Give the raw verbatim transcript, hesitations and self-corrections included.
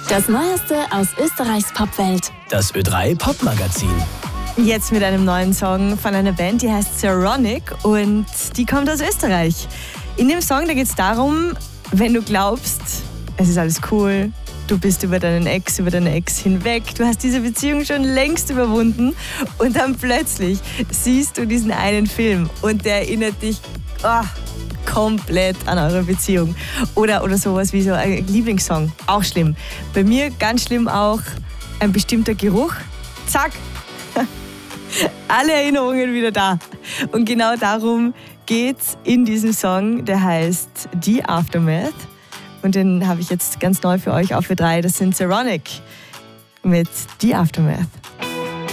Das Neueste aus Österreichs Popwelt. Das Ö drei Popmagazin. Jetzt mit einem neuen Song von einer Band, die heißt Saronic und die kommt aus Österreich. In dem Song, da geht es darum, wenn du glaubst, es ist alles cool, du bist über deinen Ex, über deine Ex hinweg, du hast diese Beziehung schon längst überwunden und dann plötzlich siehst du diesen einen Film und der erinnert dich oh, komplett an eure Beziehung. Oder, oder sowas wie so ein Lieblingssong, auch schlimm. Bei mir ganz schlimm auch ein bestimmter Geruch, zack, alle Erinnerungen wieder da. Und genau darum geht's in diesem Song, der heißt The Aftermath. Und den habe ich jetzt ganz neu für euch auf Ö drei. Das sind Saronic mit The Aftermath.